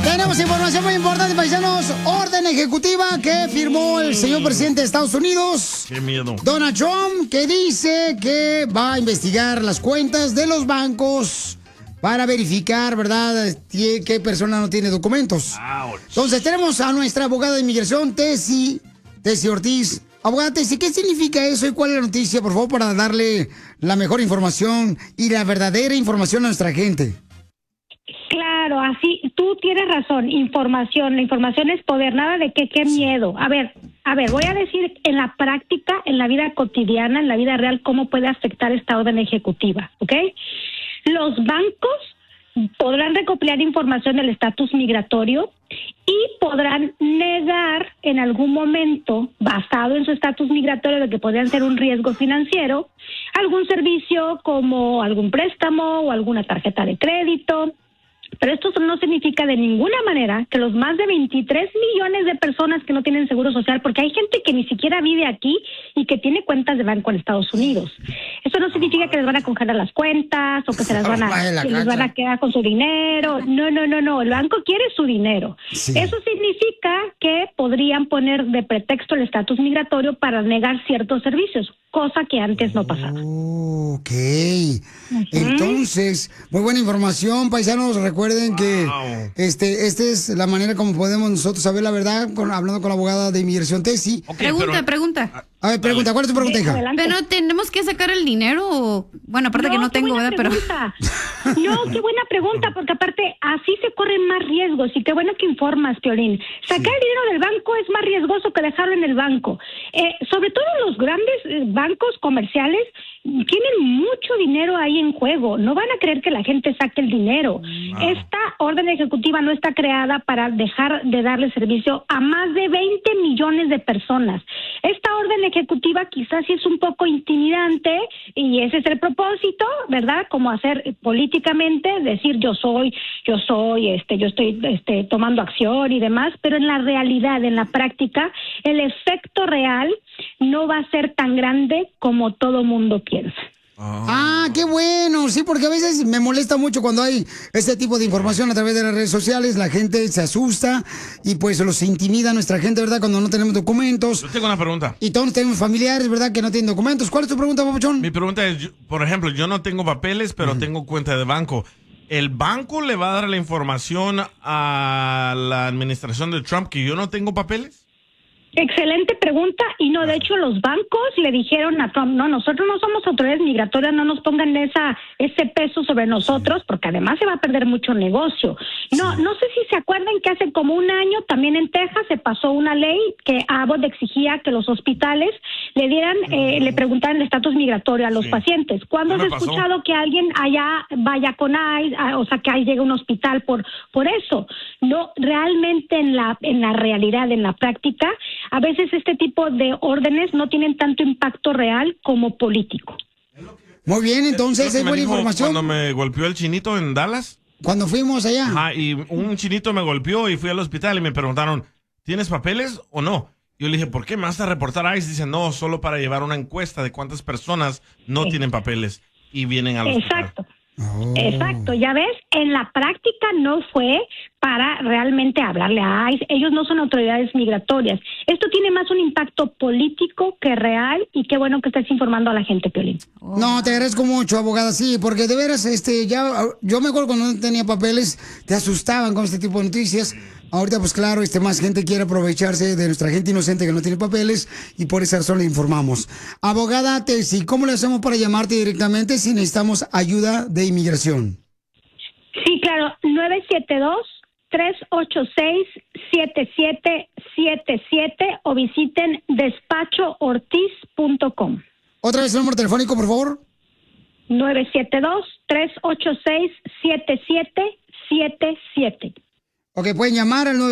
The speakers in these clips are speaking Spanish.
Tenemos información muy importante, paisanos. Orden ejecutiva que firmó el señor presidente de Estados Unidos, Qué miedo. Donald Trump, que dice que va a investigar las cuentas de los bancos para verificar, ¿verdad?, qué persona no tiene documentos. Ouch. Entonces tenemos a nuestra abogada de inmigración, Tessie Ortiz. Abogada Tessie, ¿qué significa eso y cuál es la noticia, por favor, para darle la mejor información y la verdadera información a nuestra gente? Claro, así, tú tienes razón, la información es poder, nada de qué miedo. A ver, voy a decir en la práctica, en la vida cotidiana, en la vida real, cómo puede afectar esta orden ejecutiva, ¿ok? Los bancos podrán recopilar información del estatus migratorio y podrán negar en algún momento, basado en su estatus migratorio, de que podrían ser un riesgo financiero, algún servicio como algún préstamo o alguna tarjeta de crédito. Pero esto no significa de ninguna manera que los más de 23 millones de personas que no tienen seguro social, porque hay gente que ni siquiera vive aquí y que tiene cuentas de banco en Estados Unidos. Eso no significa que les van a congelar las cuentas o que se las van a quedar con su dinero. No. El banco quiere su dinero. Sí. Eso significa que podrían poner de pretexto el estatus migratorio para negar ciertos servicios, cosa que antes no pasaba. Ok. Entonces, muy buena información, paisanos. Recuerden que esta es la manera como podemos nosotros saber la verdad, hablando con la abogada de inmigración, Tessie. Okay, pregunta. A ver, pregunta. ¿Cuál es tu pregunta, hija? Pero tenemos que sacar el dinero. Bueno, aparte que no tengo, ¿verdad? Pero no, qué buena pregunta, porque aparte así se corren más riesgos y qué bueno que informas, Piolín. Sacar el dinero del banco es más riesgoso que dejarlo en el banco. Sobre todo los grandes bancos comerciales tienen mucho dinero ahí en juego. No van a creer que la gente saque el dinero. Esta orden ejecutiva no está creada para dejar de darle servicio a más de 20 millones de personas. Esta orden ejecutiva quizás sí es un poco intimidante y ese es el propósito, ¿verdad? Como hacer políticamente, decir yo estoy tomando acción y demás, pero en la realidad, en la práctica, el efecto real no va a ser tan grande como todo mundo piensa. Qué bueno, sí, porque a veces me molesta mucho cuando hay este tipo de información a través de las redes sociales, la gente se asusta y pues los intimida a nuestra gente, ¿verdad? Cuando no tenemos documentos. Yo tengo una pregunta. Y todos tenemos familiares, ¿verdad? Que no tienen documentos. ¿Cuál es tu pregunta, papuchón? Mi pregunta es, por ejemplo, yo no tengo papeles, pero tengo cuenta de banco. ¿El banco le va a dar la información a la administración de Trump que yo no tengo papeles? Excelente pregunta, y no, de hecho los bancos le dijeron a Trump, no, nosotros no somos autoridades migratorias, no nos pongan ese peso sobre nosotros, porque además se va a perder mucho negocio. No sé si se acuerdan que hace como un año también en Texas se pasó una ley que Abbott exigía que los hospitales le dieran, le preguntaran el estatus migratorio a los pacientes. ¿Cuándo has escuchado que alguien allá vaya con ICE, o sea, que ahí llegue a un hospital por eso? No, realmente en la realidad, en la práctica, a veces este tipo de órdenes no tienen tanto impacto real como político. Muy bien, entonces es buena información. Cuando me golpeó el chinito en Dallas. Cuando fuimos allá. Ajá, y un chinito me golpeó y fui al hospital y me preguntaron, ¿tienes papeles o no? Yo le dije, ¿por qué me vas a reportar a ICE? Dicen, no, solo para llevar una encuesta de cuántas personas no tienen papeles y vienen al hospital. Exacto, ya ves, en la práctica no fue para realmente hablarle a ICE, ellos no son autoridades migratorias. Esto tiene más un impacto político que real, y qué bueno que estés informando a la gente, Piolín. No, te agradezco mucho, abogada, sí, porque de veras, yo me acuerdo cuando no tenía papeles, te asustaban con este tipo de noticias. Ahorita, pues claro, más gente quiere aprovecharse de nuestra gente inocente que no tiene papeles, y por esa razón le informamos. Abogada Tessie, ¿cómo le hacemos para llamarte directamente si necesitamos ayuda de inmigración? Sí, claro, 972-386-7777 o visiten despachoortiz.com. ¿Otra vez el número telefónico, por favor? 972-386-7777. Ok, pueden llamar al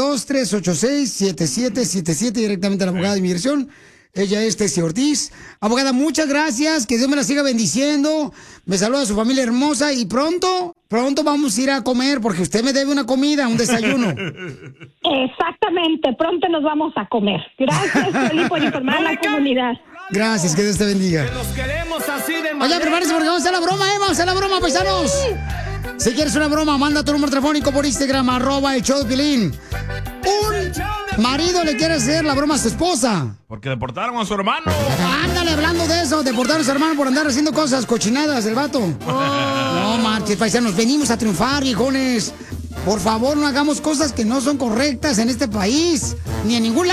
972-386-7777 directamente a la abogada de inmigración. Ella es Tessie Ortiz. Abogada, muchas gracias. Que Dios me la siga bendiciendo. Me saluda a su familia hermosa y pronto vamos a ir a comer porque usted me debe una comida, un desayuno. Exactamente, pronto nos vamos a comer. Gracias, Piolín, por informar a la comunidad. Gracias, que Dios te bendiga. Que los queremos así de Oye, prepárense porque vamos a hacer la broma, vamos a hacer la broma, paisanos. Si quieres una broma, manda tu número telefónico por Instagram, @el show de Piolín. Un marido le quiere hacer la broma a su esposa. Porque deportaron a su hermano. Ándale, hablando de eso, deportaron a su hermano por andar haciendo cosas cochinadas, el vato. No marches, paisanos, venimos a triunfar, viejones. Por favor, no hagamos cosas que no son correctas en este país, ni en ningún lado.